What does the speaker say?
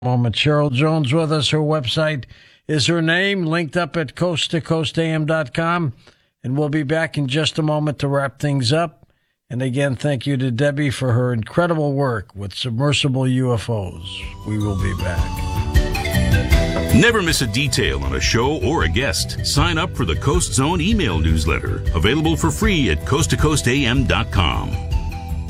Moment. Cheryl Jones with us. Her website is her name, linked up at coasttocoastam.com. And we'll be back in just a moment to wrap things up. And again, thank you to Debbie for her incredible work with submersible UFOs. We will be back. Never miss a detail on a show or a guest. Sign up for the Coast Zone email newsletter, available for free at coasttocoastam.com.